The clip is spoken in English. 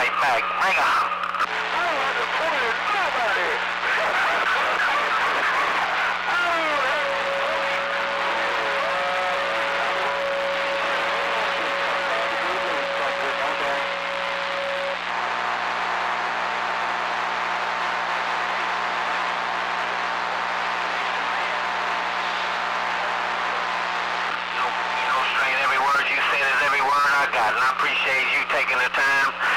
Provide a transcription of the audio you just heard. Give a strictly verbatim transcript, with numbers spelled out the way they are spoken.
right back. Bring her. You know, Strain, every word you said is every word I got, and I appreciate you taking the time